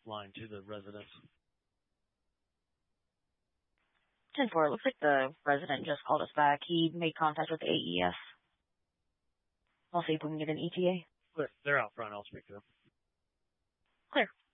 line to the residence. 10-4, it looks like the resident just called us back. He made contact with the AES. I'll see if we can get an ETA. They're out front. I'll speak to them. Clear.